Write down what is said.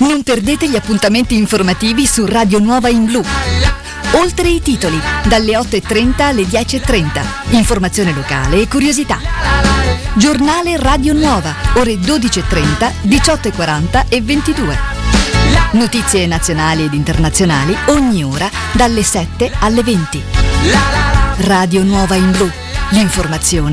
Non perdete gli appuntamenti informativi su Radio Nuova in Blu. Oltre i titoli, dalle 8:30 alle 10:30. Informazione locale e curiosità. Giornale Radio Nuova, ore 12:30, 18:40 e 22. Notizie nazionali ed internazionali ogni ora dalle 7 alle 20. Radio Nuova in Blu. L'informazione